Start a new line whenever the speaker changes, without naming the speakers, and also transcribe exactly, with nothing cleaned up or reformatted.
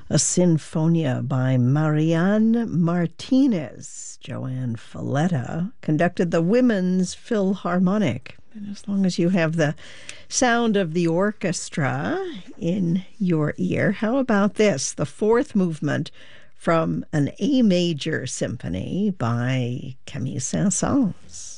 a Sinfonia by Marianne Martinez. Joanne Falletta conducted the Women's Philharmonic. And as long as you have the sound of the orchestra in your ear, how about this? The fourth movement from an A major symphony by Camille Saint-Saëns.